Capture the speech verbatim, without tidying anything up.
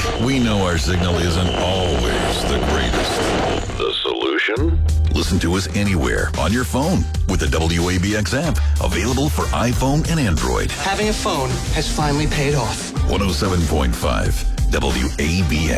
We know our signal isn't always the greatest. The solution? Listen to us anywhere on your phone with the W A B X app, available for iPhone and Android. Having a phone has finally paid off. one oh seven point five W A B X.